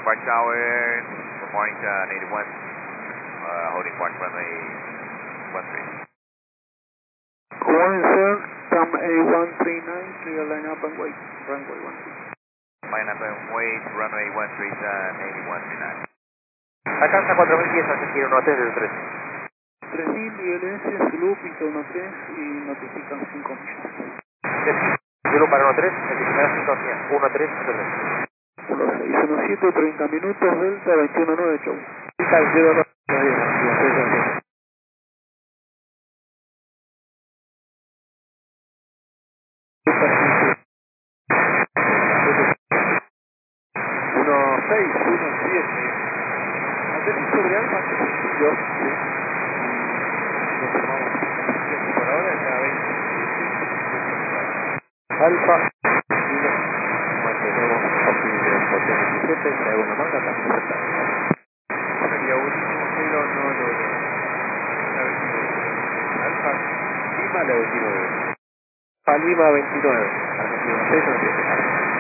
Park Tower, good morning to 81, holding Park runway 13. Good morning, sir. From A139, clear line up and wait. Runway 13. Line up and wait, runway 13, 8139. Alcanza 4000 pies, Argentina 13 del 13. 3000 ILS, Zulu, pista 13 y notifican 5 millas. Zulu para 13, notifican 5 millas, 13, 1617, 30 minutos, Delta 219, show. Delta 219, sobre Alfa, que sencillo, ¿sí? Lo tomamos por ahora, ya 20. Alfa, Mantenemos posible potencia 17, le hago una manga, casi Sería último, pero no lo Alfa Lima, la 29. Alfa Lima 29, Argentina 697.